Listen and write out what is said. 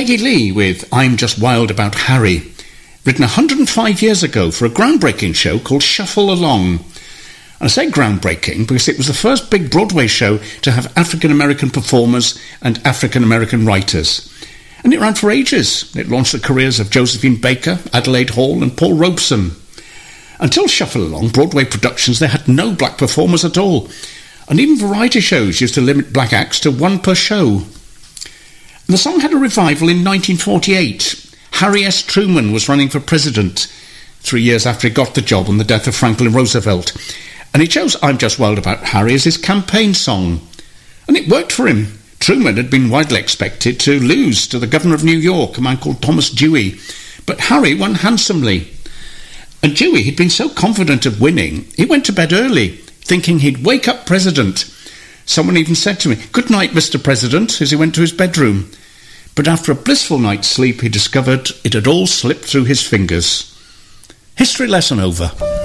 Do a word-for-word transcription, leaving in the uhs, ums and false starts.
Peggy Lee with I'm Just Wild About Harry, written one hundred five years ago for a groundbreaking show called Shuffle Along. And I say groundbreaking because it was the first big Broadway show to have African-American performers and African-American writers. And it ran for ages. It launched the careers of Josephine Baker, Adelaide Hall and Paul Robeson. Until Shuffle Along, Broadway productions, they had no black performers at all. And even variety shows used to limit black acts to one per show. And the song had a revival in nineteen forty-eight. Harry S. Truman was running for president three years after he got the job on the death of Franklin Roosevelt. And he chose I'm Just Wild About Harry as his campaign song. And it worked for him. Truman had been widely expected to lose to the governor of New York, a man called Thomas Dewey. But Harry won handsomely. And Dewey had been so confident of winning, he went to bed early, thinking he'd wake up President. Someone even said to me, "Good night, Mister President," as he went to his bedroom. But after a blissful night's sleep, he discovered it had all slipped through his fingers. History lesson over.